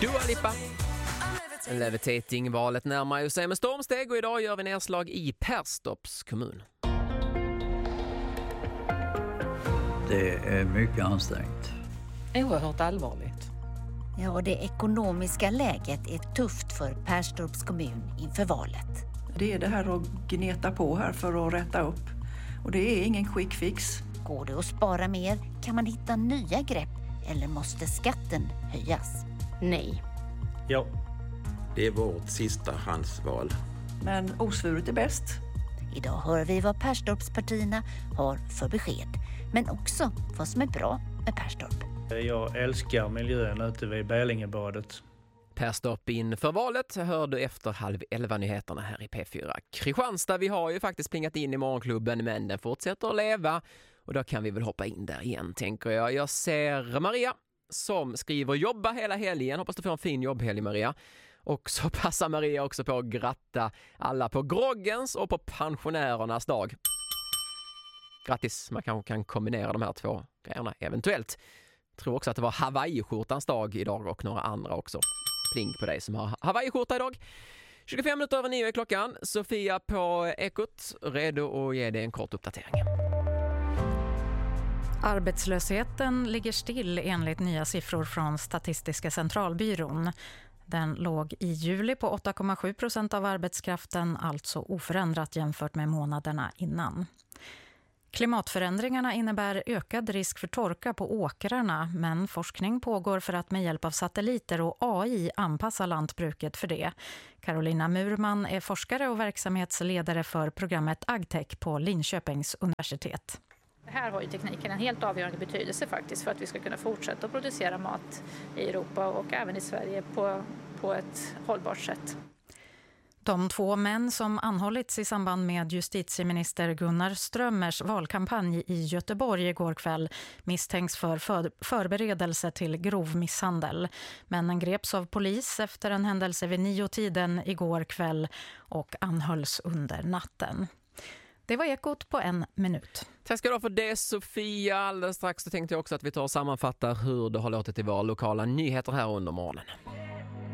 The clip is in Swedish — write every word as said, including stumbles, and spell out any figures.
Dua Lipa. Levitating. Valet närmar sig med stormsteg och idag gör vi nedslag i Perstorps kommun. Det är mycket ansträngt. Oerhört allvarligt. Ja, det ekonomiska läget är tufft för Perstorps kommun inför valet. Det är det här att gneta på här för att rätta upp. Och det är ingen quick fix. Går det att spara mer? Kan man hitta nya grepp? Eller måste skatten höjas? Nej. Ja. Det är vårt sista handsval. Men osvuret är bäst. Idag hör vi vad Perstorpspartierna har för besked. Men också vad som är bra med Perstorp. Jag älskar miljön ute vid Bälingebadet. Perstorp inför valet hör du efter halv elva nyheterna här i P fyra. Kristianstad, vi har ju faktiskt plingat in i morgonklubben, men den fortsätter att leva. Och då kan vi väl hoppa in där igen, tänker jag. Jag ser Maria som skriver jobba hela helgen. Hoppas du får en fin jobbhelg, Maria. Och så passar Maria också på att gratta alla på groggens och på pensionärernas dag. Grattis, man kanske kan kombinera de här två grejerna eventuellt. Jag tror också att det var Hawaii-skjortans dag idag och några andra också. Pling på dig som har Hawaii-skjorta idag. tjugofem minuter över nio är klockan. Sofia på Ekot, redo att ge dig en kort uppdatering. Arbetslösheten ligger still enligt nya siffror från Statistiska centralbyrån. Den låg i juli på åtta komma sju procent av arbetskraften, alltså oförändrat jämfört med månaderna innan. Klimatförändringarna innebär ökad risk för torka på åkrarna, men forskning pågår för att med hjälp av satelliter och A I anpassa lantbruket för det. Carolina Murman är forskare och verksamhetsledare för programmet AgTech på Linköpings universitet. Här har ju tekniken en helt avgörande betydelse faktiskt för att vi ska kunna fortsätta att producera mat i Europa och även i Sverige på, på ett hållbart sätt. De två män som anhållits i samband med justitieminister Gunnar Strömmers valkampanj i Göteborg igår kväll misstänks för, för förberedelse till grov misshandel. Männen greps av polis efter en händelse vid nio tiden igår kväll och anhölls under natten. Det var Ekot på en minut. Tack ska du ha för det, Sofia. Alldeles strax så tänkte jag också att vi tar och sammanfattar hur det har låtit i våra lokala nyheter här under morgonen.